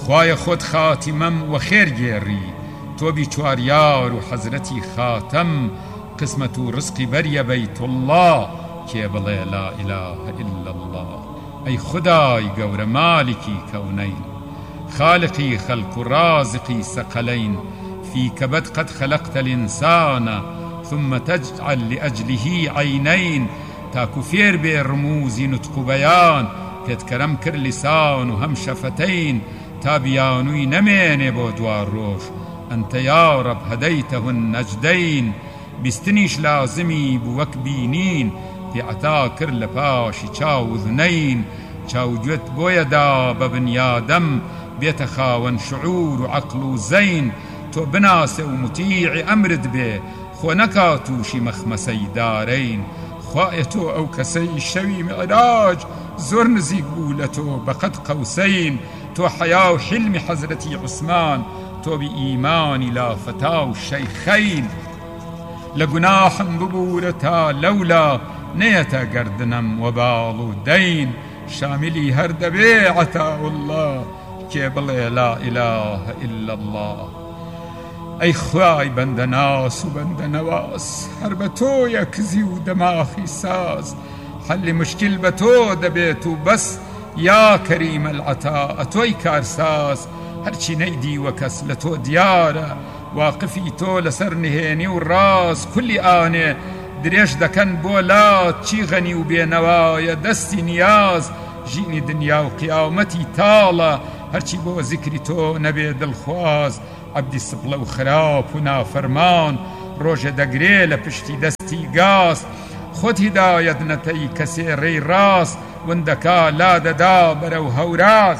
خوای خود خاتمم و خیر گێڕی تۆ بیچواریار و حەزرەتی خاتەم قسمەت و ڕزقی بەریە بەیت الله کێ بڵێ لا إله إلا الله. ئەی خدای گەورە مالکی کەونەین خالقی خەلق و رازقی سەقەلەین فيك بد قد خلقت الإنسان ثم تجعل لأجله عينين تاكو فير بالرموز نطق بيان تتكرم كر لسان وهم شفتين تابيانوي نمين بودوار روش أنت يا رب هديته النجدين بستنيش لازمي بوك بينين في عتاكر لباشي چاو ذنين چاو جوت بويدا ببنيادم بيتخاون شعور وعقل زين تو بناسه ومطيع أمرد به خو نكاتوشي مخمسي دارين خواهتو أو كسي شوي معراج زور نزيق بولتو بقد قوسين تو حياة حلم حضرتي عثمان تو بإيماني لا فتاو الشيخين لقناحا ببولتا لولا نيتا قردنم وبالو دين شاملي هرد بيعتا والله كيبل لا إله إلا الله. أي خواي بند ناس وبند نواس هر بتو يكزي ودماخي ساز حل مشكل بتو دبيتو بس يا كريم العطاء توي كارساز هرشي نيدي وكس لتو ديارة واقفي تو لسر نهيني والراس كل آنه دريش دكن بولات چي غني وبينوايا دستي نياز جيني دنيا وقيامتي طالة هرشي بو ذكري تو نبي دلخواز عبدي سبلا وخراب ونافرمان روجه دقري لپشتي دستي قاس خود هداية نتي كسي ري راس وندكا لا دابر وهوراس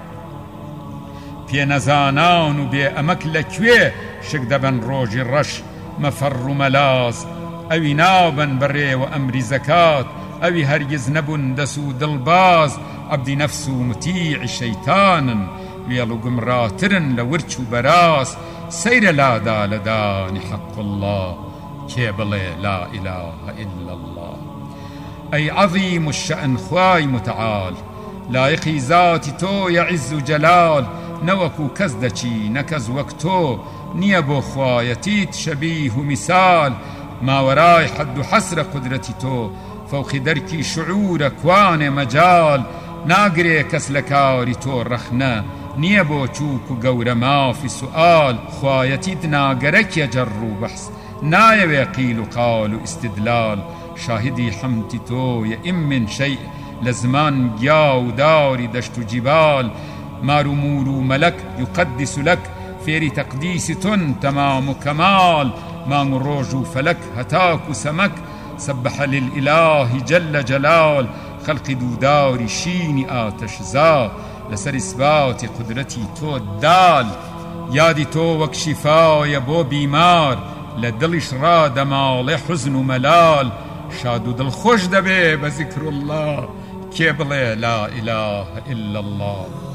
في نزانان وبي أمك لكوي شك دبن روجي الرش مفر ملاز أوي نابن بري وأمري زكاة أوي هريز نبن دسو دلباز عبدي نفسه متيع شيطانا ويلو قمراترن لورچو براس سير لا دا لداني حق الله كيبلي لا إله إلا الله. أي عظيم الشأن خواي متعال لايقي ذاتي تو يعز جلال نوكو كزدشي نكز وقتو نيبو خوايتيت شبيه مثال ما وراي حد حسر قدرتي تو فوق دركي شعور كوان مجال ناقري كسلكاري تو رخنا نيبو چوكو قور ما في سؤال خوايتيت ناقرك يجرو بحث نايب قيل قال استدلال شاهدي حمتي تو يا من شيء لزمان جاو داري دشت جبال ما رمور ملك يقدس لك فيري تقديس تمام كمال ما نروج فلك هتاك سمك سبح للإله جل جلال خلق دوداري شيني آتش زا لسر إثبات قدرتي تو الدال يادي تو وك شفاء بو بيمار لدلش راد مال حزن وملال شادو دل خوش دبي بذكر الله كيبلي لا إله إلا الله.